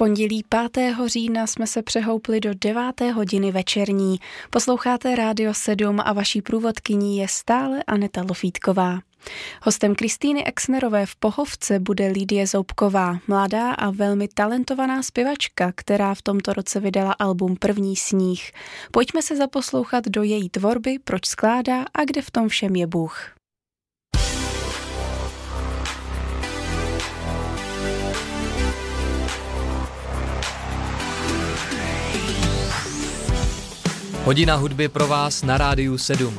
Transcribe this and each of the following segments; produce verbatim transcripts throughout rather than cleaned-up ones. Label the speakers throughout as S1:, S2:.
S1: pondělí pátého října jsme se přehoupli do deváté hodiny večerní. Posloucháte Rádio sedm a vaší průvodkyní je stále Aneta Lofítková. Hostem Kristýny Exnerové v Pohovce bude Lidie Zoubková, mladá a velmi talentovaná zpěvačka, která v tomto roce vydala album První sníh. Pojďme se zaposlouchat do její tvorby, proč skládá a kde v tom všem je Bůh.
S2: Hodina hudby pro vás na Rádiu sedm.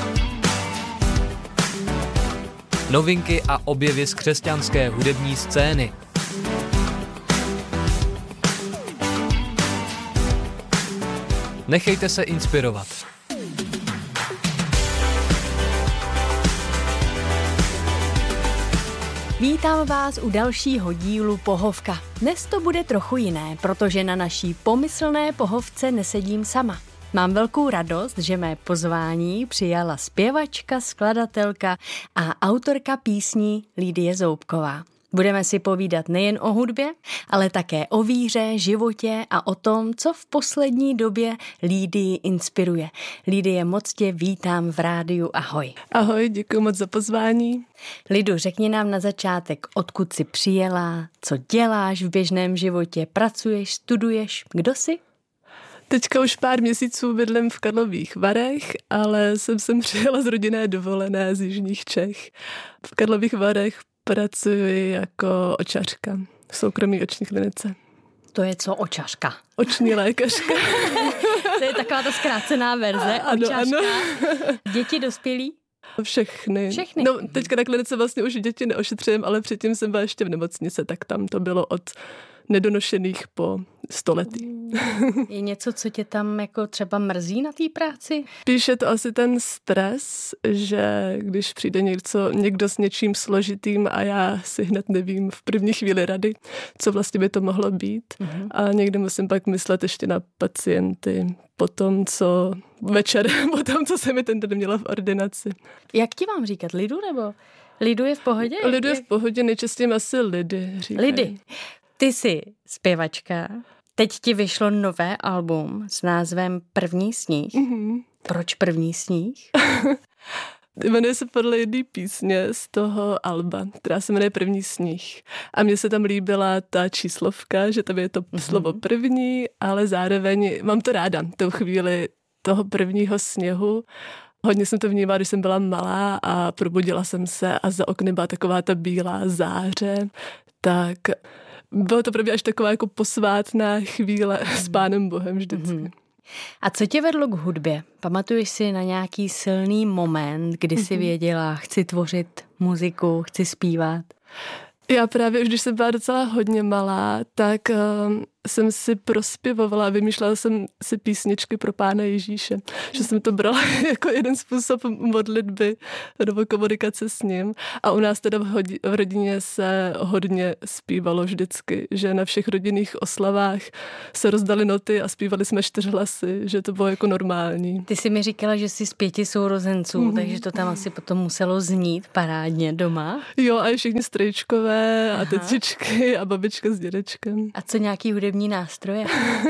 S2: Novinky a objevy z křesťanské hudební scény. Nechejte se inspirovat.
S3: Vítám vás u dalšího dílu Pohovka. Dnes to bude trochu jiné, protože na naší pomyslné pohovce nesedím sama. Mám velkou radost, že mé pozvání přijala zpěvačka, skladatelka a autorka písní Lidie Zoubková. Budeme si povídat nejen o hudbě, ale také o víře, životě a o tom, co v poslední době Lidii inspiruje. Lidie, moc tě vítám v rádiu, ahoj.
S4: Ahoj, děkuji moc za pozvání.
S3: Lidu, řekni nám na začátek, odkud jsi přijela, co děláš v běžném životě, pracuješ, studuješ, kdo jsi?
S4: Teďka už pár měsíců bydlím v Karlových Varech, ale jsem sem přijela z rodinné dovolené z jižních Čech. V Karlových Varech pracuji jako očařka v soukromé oční klinice.
S3: To je co očařka?
S4: Oční lékařka.
S3: To je taková ta zkrácená verze,
S4: ano,
S3: očařka.
S4: Ano.
S3: Děti dospělí?
S4: Všechny.
S3: Všechny.
S4: No, teďka na klinice vlastně už děti neošetřujem, ale předtím jsem byla ještě v nemocnici, tak tam to bylo od nedonošených po století.
S3: Je něco, co tě tam jako třeba mrzí na té práci?
S4: Spíš je to asi ten stres, že když přijde něco, někdo s něčím složitým a já si hned nevím v první chvíli rady, co vlastně by to mohlo být. Mm-hmm. A někdy musím pak myslet ještě na pacienty po tom, co večer, po tom, co se mi ten den měla v ordinaci.
S3: Jak ti mám říkat? Lidu nebo? Lidu je v pohodě?
S4: Lidu je v pohodě, nejčastěji asi Lidy říkají.
S3: Lidy. Ty jsi zpěvačka. Teď ti vyšlo nové album s názvem První sníh. Mm-hmm. Proč První sníh?
S4: Jmenuje se podle jedné písně z toho alba, která se jmenuje První sníh. A mně se tam líbila ta číslovka, že tam je to mm-hmm. slovo první, ale zároveň mám to ráda, tou chvíli toho prvního sněhu. Hodně jsem to vnímala, když jsem byla malá a probudila jsem se a za okny byla taková ta bílá záře, tak bylo to pro mě až taková jako posvátná chvíle s Pánem Bohem vždycky. Mm-hmm.
S3: A co tě vedlo k hudbě? Pamatuješ si na nějaký silný moment, kdy jsi mm-hmm. věděla, chci tvořit muziku, chci zpívat?
S4: Já právě už, když jsem byla docela hodně malá, tak um, jsem si prospěvovala, vymýšlela jsem si písničky pro Pána Ježíše, že jsem to brala jako jeden způsob modlitby nebo komunikace s ním. A u nás teda v, hodi- v rodině se hodně zpívalo vždycky, že na všech rodinných oslavách se rozdaly noty a zpívali jsme čtyřhlasy, že to bylo jako normální.
S3: Ty jsi mi říkala, že jsi z pěti sourozenců, mm-hmm. takže to tam asi potom muselo znít parádně doma.
S4: Jo, a všichni strýčkové a tetičky a babička s dědečkem.
S3: A co nějaký hudební nástroje?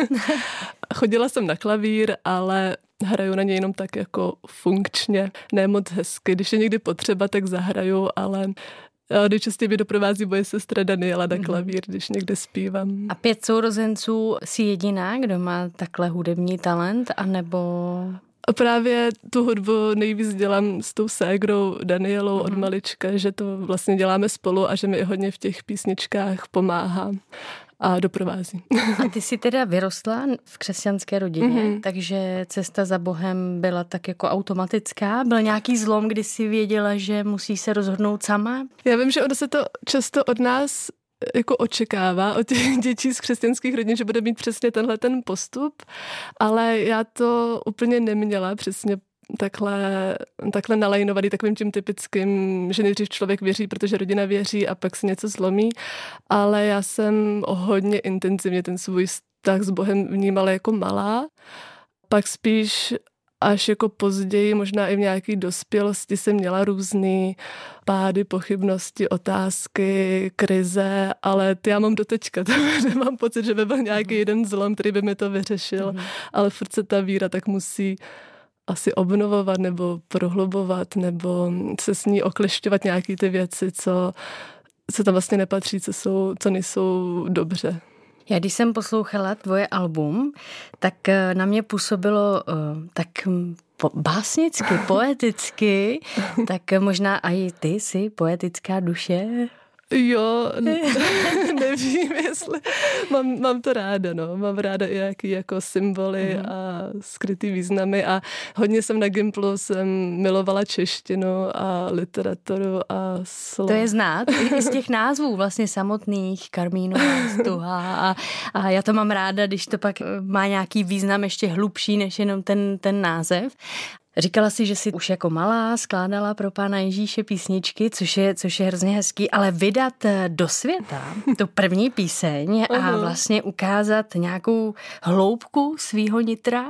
S4: Chodila jsem na klavír, ale hraju na něj jenom tak jako funkčně, ne moc hezky. Když je někdy potřeba, tak zahraju, ale nejčastěji mě doprovází moje sestra Daniela na klavír, když někde zpívám.
S3: A pět sourozenců jsi jediná, kdo má takhle hudební talent, anebo...
S4: A právě tu hudbu nejvíc dělám s tou ségrou Danielou od malička, že to vlastně děláme spolu a že mi i hodně v těch písničkách pomáhá a doprovází.
S3: A ty jsi teda vyrostla v křesťanské rodině, mm-hmm. takže cesta za Bohem byla tak jako automatická. Byl nějaký zlom, kdy jsi věděla, že musí se rozhodnout sama?
S4: Já vím, že ono se to často od nás jako očekává od těch dětí z křesťanských rodin, že bude mít přesně tenhle ten postup, ale já to úplně neměla přesně takhle, takhle nalajnovaný takovým tím typickým, že nejdřív člověk věří, protože rodina věří a pak se něco zlomí, ale já jsem hodně intenzivně ten svůj vztah s Bohem vnímala jako malá, pak spíš až jako později, možná i v nějaké dospělosti jsem měla různý pády, pochybnosti, otázky, krize, ale ty já mám doteďka, nemám pocit, že by byl nějaký jeden zlom, který by mi to vyřešil, mm. ale furt se ta víra tak musí asi obnovovat nebo prohlubovat nebo se s ní oklešťovat nějaký ty věci, co, co tam vlastně nepatří, co, jsou, co nejsou dobře.
S3: Já když jsem poslouchala tvoje album, tak na mě působilo uh, tak po, básnicky, poeticky, tak možná i ty jsi poetická duše.
S4: Jo, nevím, jestli. Mám, mám to ráda, no. Mám ráda i jaký jako symboly mm. a skrytý významy a hodně jsem na Gimplu jsem milovala češtinu a literaturu a slovo.
S3: To je znát i z těch názvů vlastně samotných, Karmínová stuha a, a já to mám ráda, když to pak má nějaký význam ještě hlubší než jenom ten, ten název. Říkala si, že jsi už jako malá skládala pro Pána Ježíše písničky, což je, což je hrozně hezký, ale vydat do světa tu první píseň a vlastně ukázat nějakou hloubku svýho nitra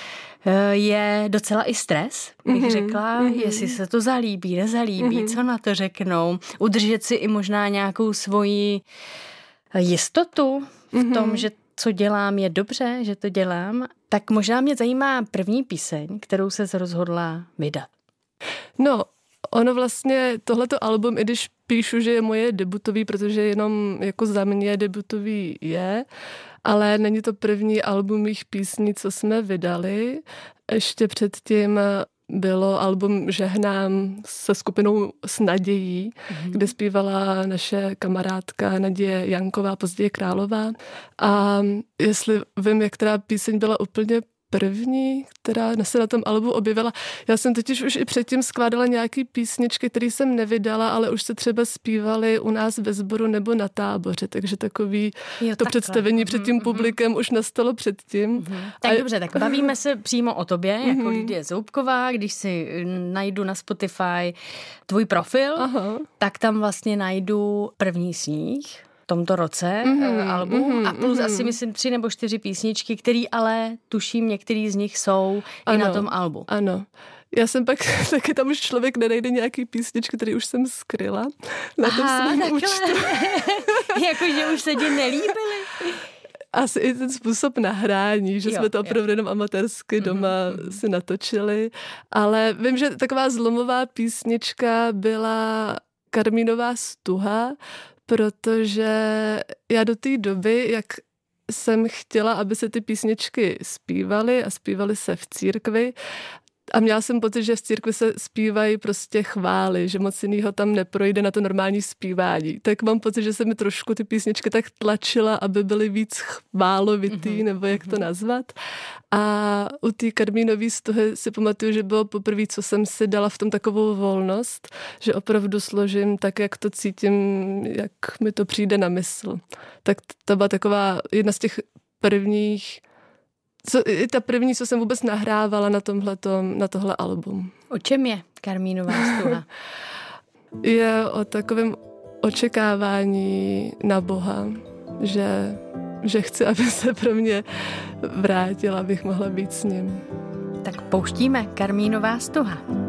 S3: je docela i stres, bych řekla, mm-hmm. jestli se to zalíbí, nezalíbí, mm-hmm. co na to řeknou, udržet si i možná nějakou svoji jistotu v mm-hmm. tom, že co dělám je dobře, že to dělám, tak možná mě zajímá první píseň, kterou ses rozhodla vydat.
S4: No, ono vlastně, tohleto album, i když píšu, že je moje debutový, protože jenom jako za mě debutový je, ale není to první album mých písní, co jsme vydali. Ještě předtím bylo album Žehnám se skupinou S nadějí, mm-hmm. kde zpívala naše kamarádka Naděje Janková, později Králová. A jestli vím, jak která píseň byla úplně první, která se na tom albu objevila. Já jsem totiž už i předtím skládala nějaký písničky, které jsem nevydala, ale už se třeba zpívaly u nás ve sboru nebo na táboře, takže takový jo, to takhle. Představení před tím publikem mm-hmm. už nastalo předtím.
S3: Mm-hmm. Tak a... dobře, tak bavíme se přímo o tobě, mm-hmm. jako Lidie Zoubková, když si najdu na Spotify tvůj profil, aha. tak tam vlastně najdu První sníh v tomto roce mm-hmm, album mm-hmm, a plus mm-hmm. asi myslím tři nebo čtyři písničky, které ale tuším některý z nich jsou ano, i na tom albu.
S4: Ano. Já jsem pak, taky tam už člověk nenajde nějaký písničky, který už jsem skryla na tom svém účtu.
S3: Jakože už se ti nelíbily.
S4: Asi i ten způsob nahrání, že jo, jsme to opravdu jenom amatérsky doma mm-hmm. si natočili, ale vím, že taková zlomová písnička byla Karmínová stuha, protože já do té doby, jak jsem chtěla, aby se ty písničky zpívaly a zpívaly se v církvi, a měla jsem pocit, že v církvi se zpívají prostě chvály, že moc jinýho tam neprojde na to normální zpívání. Tak mám pocit, že se mi trošku ty písničky tak tlačila, aby byly víc chválovitý, mm-hmm. nebo jak to nazvat. A u té Karmínové stuhy si pamatuju, že bylo poprvé, co jsem si dala v tom takovou volnost, že opravdu složím tak, jak to cítím, jak mi to přijde na mysl. Tak to byla taková jedna z těch prvních Co, i ta první, co jsem vůbec nahrávala na tomhletom, na tohle album.
S3: O čem je Karmínová stuha?
S4: Je o takovém očekávání na Boha, že, že chci, aby se pro mě vrátil, abych mohla být s ním.
S3: Tak pouštíme Karmínová stuha.